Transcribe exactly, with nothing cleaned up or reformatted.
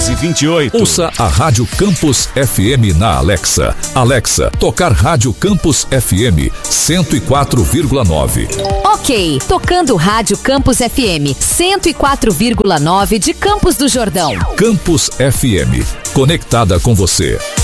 doze e vinte e oito. Ouça a Rádio Campus F M na Alexa. Alexa, tocar Rádio Campus F M cento e quatro vírgula nove. Ok, tocando Rádio Campus F M cento e quatro vírgula nove de Campos do Jordão. Campus F M, conectada com você.